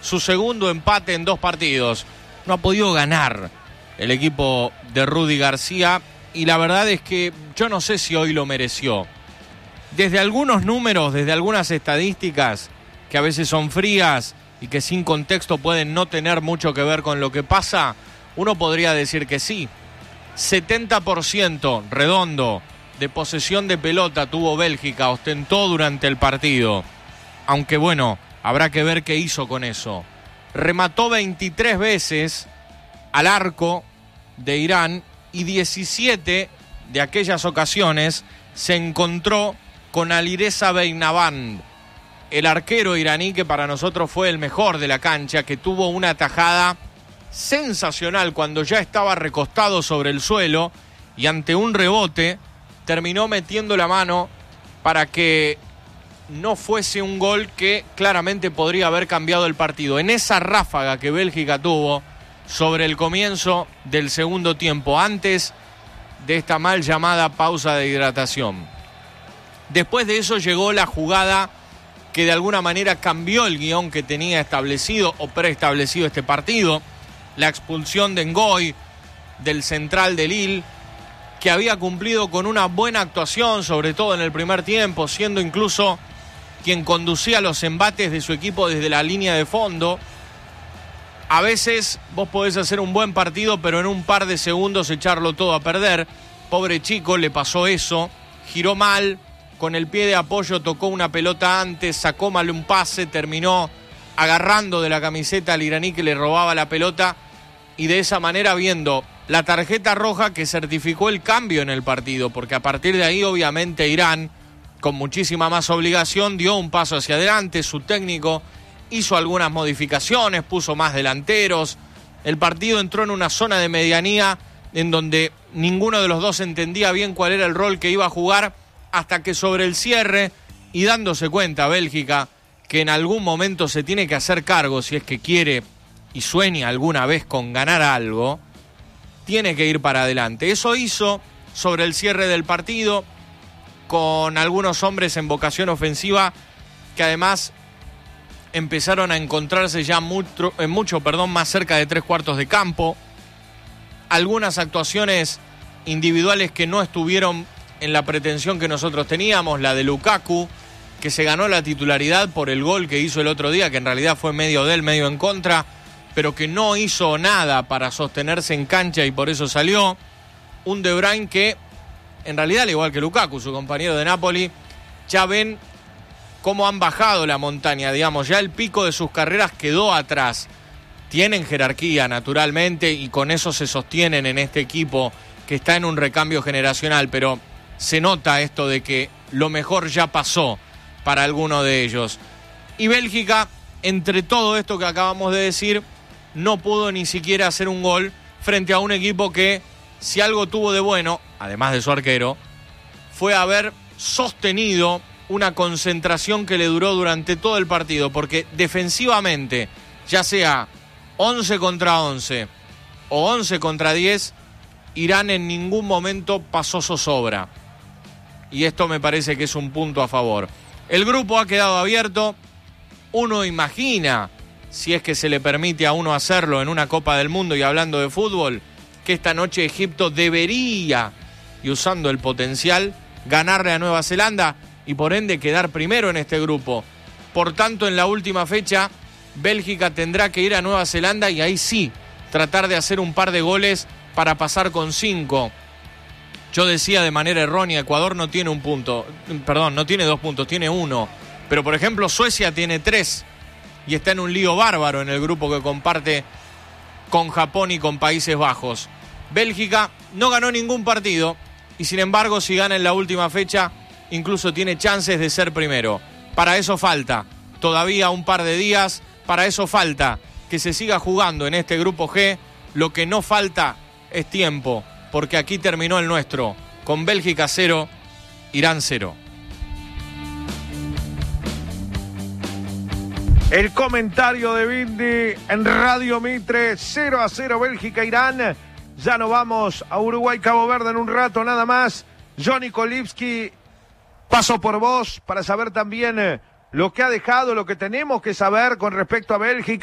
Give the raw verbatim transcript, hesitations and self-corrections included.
su segundo empate en dos partidos. No ha podido ganar el equipo de Rudy García y la verdad es que yo no sé si hoy lo mereció. Desde algunos números, desde algunas estadísticas que a veces son frías y que sin contexto pueden no tener mucho que ver con lo que pasa, uno podría decir que sí. setenta por ciento redondo de posesión de pelota tuvo Bélgica, ostentó durante el partido. Aunque bueno, habrá que ver qué hizo con eso. Remató veintitrés veces al arco de Irán y diecisiete de aquellas ocasiones se encontró con Alireza Beinaband, el arquero iraní que para nosotros fue el mejor de la cancha, que tuvo una tajada sensacional cuando ya estaba recostado sobre el suelo y ante un rebote terminó metiendo la mano para que no fuese un gol que claramente podría haber cambiado el partido. En esa ráfaga que Bélgica tuvo sobre el comienzo del segundo tiempo, antes de esta mal llamada pausa de hidratación. Después de eso llegó la jugada que de alguna manera cambió el guión que tenía establecido o preestablecido este partido. La expulsión de Ngoy, del central de Lille, que había cumplido con una buena actuación, sobre todo en el primer tiempo, siendo incluso quien conducía los embates de su equipo desde la línea de fondo. A veces vos podés hacer un buen partido, pero en un par de segundos echarlo todo a perder. Pobre chico, le pasó eso, giró mal, con el pie de apoyo tocó una pelota antes, sacó mal un pase, terminó agarrando de la camiseta al iraní que le robaba la pelota y de esa manera viendo la tarjeta roja que certificó el cambio en el partido, porque a partir de ahí obviamente Irán, con muchísima más obligación, dio un paso hacia adelante. Su técnico hizo algunas modificaciones, puso más delanteros. El partido entró en una zona de medianía en donde ninguno de los dos entendía bien cuál era el rol que iba a jugar, hasta que sobre el cierre y dándose cuenta Bélgica que en algún momento se tiene que hacer cargo si es que quiere y sueña alguna vez con ganar algo, tiene que ir para adelante. Eso hizo sobre el cierre del partido, con algunos hombres en vocación ofensiva que además empezaron a encontrarse ya mucho, mucho perdón, más cerca de tres cuartos de campo. Algunas actuaciones individuales que no estuvieron en la pretensión que nosotros teníamos, la de Lukaku, que se ganó la titularidad por el gol que hizo el otro día, que en realidad fue medio de él, medio en contra, pero que no hizo nada para sostenerse en cancha y por eso salió. Un De Bruyne que, en realidad, al igual que Lukaku, su compañero de Napoli, ya ven cómo han bajado la montaña, digamos, ya el pico de sus carreras quedó atrás. Tienen jerarquía, naturalmente, y con eso se sostienen en este equipo que está en un recambio generacional, pero se nota esto de que lo mejor ya pasó para alguno de ellos. Y Bélgica, entre todo esto que acabamos de decir, no pudo ni siquiera hacer un gol frente a un equipo que, si algo tuvo de bueno, además de su arquero, fue haber sostenido una concentración que le duró durante todo el partido, porque defensivamente, ya sea once contra once o once contra diez, Irán en ningún momento pasó zozobra. Y esto me parece que es un punto a favor. El grupo ha quedado abierto. Uno imagina, si es que se le permite a uno hacerlo en una Copa del Mundo y hablando de fútbol, que esta noche Egipto debería, y usando el potencial, ganarle a Nueva Zelanda y por ende quedar primero en este grupo. Por tanto, en la última fecha, Bélgica tendrá que ir a Nueva Zelanda y ahí sí, tratar de hacer un par de goles para pasar con cinco. Yo decía de manera errónea, Ecuador no tiene un punto, perdón, no tiene dos puntos, tiene uno. Pero por ejemplo Suecia tiene tres y está en un lío bárbaro en el grupo que comparte con Japón y con Países Bajos. Bélgica no ganó ningún partido y sin embargo si gana en la última fecha incluso tiene chances de ser primero. Para eso falta todavía un par de días, para eso falta que se siga jugando en este grupo G. Lo que no falta es tiempo, porque aquí terminó el nuestro, con Bélgica cero, Irán cero. El comentario de Bindi en Radio Mitre, cero a cero Bélgica, Irán. Ya nos vamos a Uruguay, Cabo Verde en un rato nada más. Johnny Kolipski, paso por vos para saber también lo que ha dejado, lo que tenemos que saber con respecto a Bélgica.